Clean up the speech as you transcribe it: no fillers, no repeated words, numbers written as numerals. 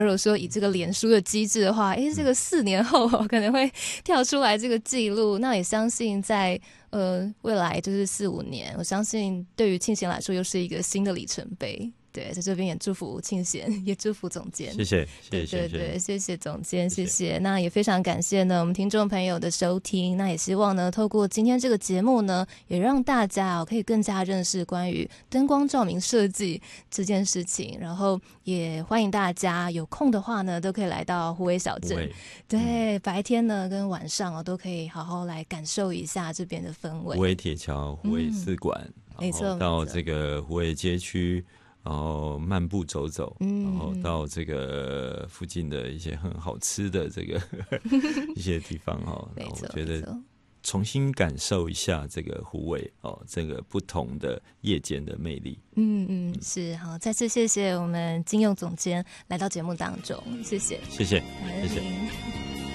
如果说以这个脸书的机制的话，这个4年后可能会跳出来这个记录，那也相信在未来就是4、5年，我相信对于庆贤来说又是一个新的里程碑。对，在这边也祝福庆贤，也祝福总监。 谢谢， 对对对，谢谢总监，谢谢。那也非常感谢呢我们听众朋友的收听，那也希望呢透过今天这个节目呢，也让大家可以更加认识关于灯光照明设计这件事情，然后也欢迎大家有空的话呢，都可以来到虎尾小镇。对，白天呢跟晚上都可以好好来感受一下这边的氛围。 虎尾铁桥、虎尾四馆， 没错， 到这个虎尾街区。然后漫步走走，然后到这个附近的一些很好吃的这个一些地方然后我觉得重新感受一下这个虎尾这个不同的夜间的魅力。 是好，再次谢谢我们金佑总监来到节目当中，谢谢， 谢谢， 谢谢。